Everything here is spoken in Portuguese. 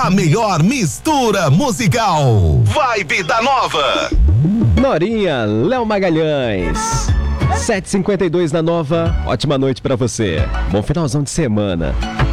a melhor mistura musical. Vibe da Nova. Norinha, Léo Magalhães. 7h52 na Nova. Ótima noite pra você. Bom finalzão de semana.